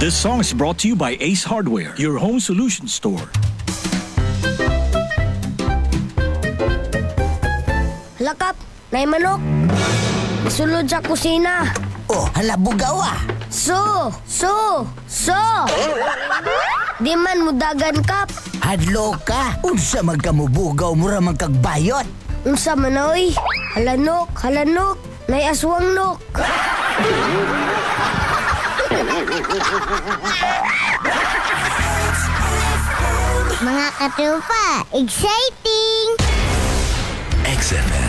This song is brought to you by Ace Hardware, your home solution store. Halakap, nay manok. Sulod sa kusina. Oh, hala bugaw ah. So. Di man mudagan kap. Hadlo ka. Unsa magkamubugaw mo ra magkagbayot. Unsa manoy? Halanok. Nay aswang nok. Mga katropa, exciting! XFM.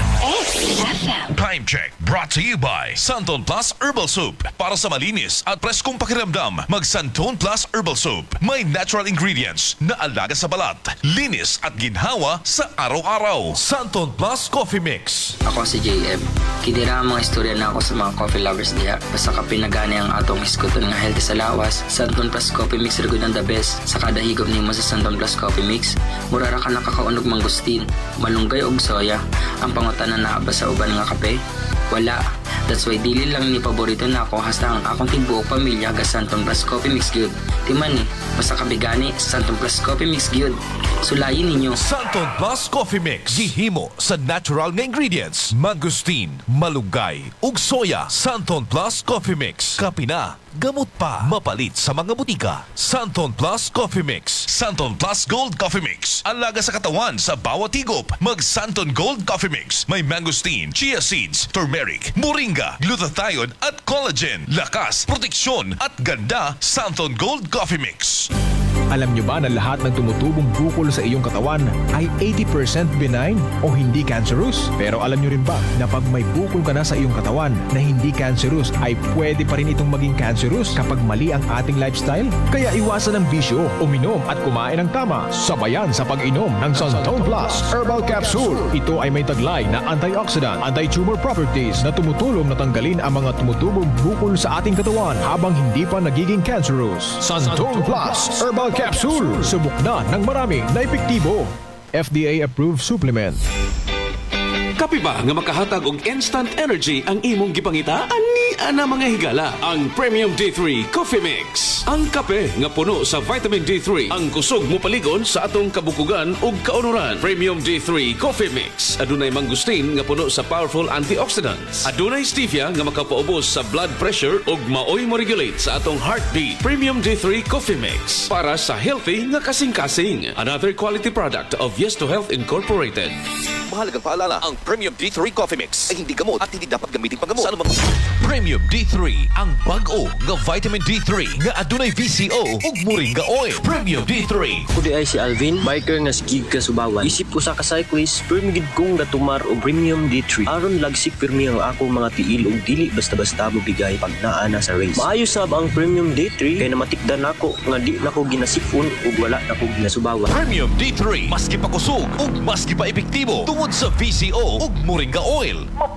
Time check brought to you by Santon Plus Herbal Soup. Para sa malinis at preskong pakiramdam, mag Santon Plus Herbal Soup. May natural ingredients na alaga sa balat, linis at ginhawa sa araw-araw. Santon Plus Coffee Mix. Ako si JM. Kidira ang mga istorya na ako sa mga coffee lovers diha. Basta ka pinagani ang atong iskuton nga healthy sa lawas. Santon Plus Coffee Mix rin ang the best. Sa kada higop nimo sa Santon Plus Coffee Mix, murara ka nakakaunog mangustin, malunggay og soya. Ang pangutanan na ba sa uban nga kape? Wala. That's why dili lang ni paborito na ako hasta ang akong tibuok pamilya ga Santon Plus Coffee Mix Gyud. Timan ni, basta kabigani Santon Plus Coffee Mix Gyud. Sulayin ninyo. Santon Plus Coffee Mix. Gihimo sa natural nga ingredients. Mangustin, malunggay, ug soya. Santon Plus Coffee Mix. Kape na, gamot pa. Mapalit sa mga butika. Santon Plus Coffee Mix. Santon Plus Gold Coffee Mix. Alaga sa katawan sa bawat higop. Mag Santon Gold Coffee Mix. May mangosteen, chia seeds, turmeric, moringa, glutathione at collagen. Lakas, proteksyon at ganda. Santon Gold Coffee Mix. Alam nyo ba na lahat ng tumutubong bukol sa iyong katawan ay 80% benign o hindi cancerous? Pero alam nyo rin ba na pag may bukol ka na sa iyong katawan na hindi cancerous ay pwede pa rin itong maging cancerous kapag mali ang ating lifestyle? Kaya iwasan ang bisyo, uminom at kumain ng tama. Sabayan sa pag-inom ng Santon Plus Herbal Capsule. Ito ay may taglay na antioxidant, anti-tumor properties na tumutulong na tanggalin ang mga tumutubong bukol sa ating katawan habang hindi pa nagiging cancerous. Santon Plus Herbal Capsule. Subok na ng marami na epektibo. FDA-approved supplement. Kapi ba nga makahatag og instant energy ang imong gipangita? Ani ana mga higala ang Premium D3 Coffee Mix. Ang kape nga puno sa vitamin D3 ang kusog mo paligon sa atong kabukugan ug kaunuran. Premium D3 Coffee Mix adunay mangustin nga puno sa powerful antioxidants. Adunay stevia nga makapaubos sa blood pressure ug maoy mo regulate sa atong heartbeat. Premium D3 Coffee Mix para sa healthy nga kasing-kasing. Another quality product of Yes to Health Incorporated. Mahalagang paalala, ang Premium D3 Coffee Mix ay hindi gamot at hindi dapat gamitin panggamot sa anumang... Premium D3, ang bag-o nga vitamin D3 nga adunay VCO ug moringa oil. Premium D3. Kudi ay si Alvin, biker nga sigig ka Subawan. Isip ko sa ka-cyclist, permigid kong natumar o Premium D3. Aron lagsik pirmi ang akong mga tiil ug dili basta-basta mo bigay pag naa na sa race. Maayos sab ang Premium D3 kay namatikdan nako nga di nako ginasipon ug wala nako ginasubawan. Premium D3, maski pa kusog ug maski pa epektibo tungod sa VCO ug moringa oil.